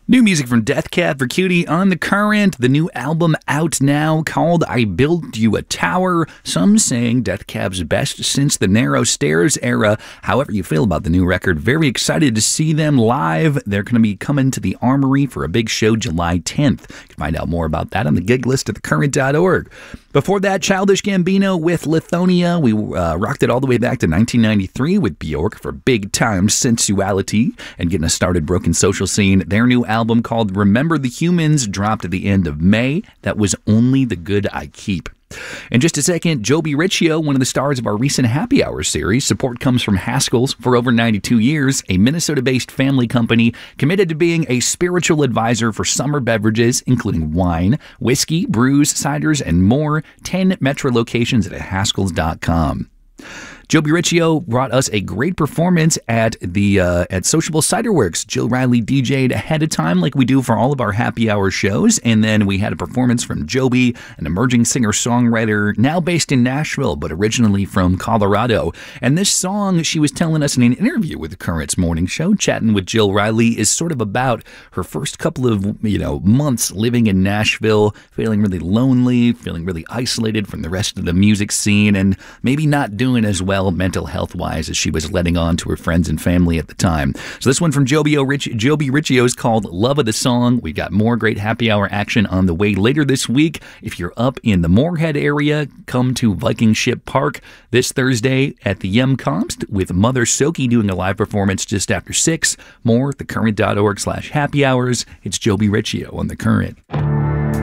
New music from Death Cab for Cutie on The Current. The new album out now called I Built You a Tower. Some saying Death Cab's best since the Narrow Stairs era. However you feel about the new record, very excited to see them live. They're going to be coming to the Armory for a big show July 10th. You can find out more about that on the gig list at thecurrent.org. Before that, Childish Gambino with Lithonia. We rocked it all the way back to 1993 with Bjork for Big Time Sensuality and getting us started Broken Social Scene. Their new album called Remember the Humans dropped at the end of May. That was Only the Good I Keep. In just a second, Joby Riccio, one of the stars of our recent Happy Hour series. Support comes from Haskell's for over 92 years, a Minnesota-based family company committed to being a spiritual advisor for summer beverages, including wine, whiskey, brews, ciders, and more. 10 Metro locations at Haskells.com. Joby Riccio brought us a great performance at Sociable Cider Works. Jill Riley DJ'd ahead of time like we do for all of our happy hour shows, and then we had a performance from Joby, an emerging singer-songwriter now based in Nashville but originally from Colorado. And this song, she was telling us in an interview with the Current's morning show, chatting with Jill Riley, is sort of about her first couple of months living in Nashville, feeling really lonely, feeling really isolated from the rest of the music scene, and maybe not doing as well mental health-wise as she was letting on to her friends and family at the time. So this one from Joby Riccio is called Love of the Song. We've got more great happy hour action on the way later this week. If you're up in the Moorhead area, come to Viking Ship Park this Thursday at the Yum Comst with Mother Soki doing a live performance just after 6. More at thecurrent.org/happy hours. It's Joby Riccio on The Current.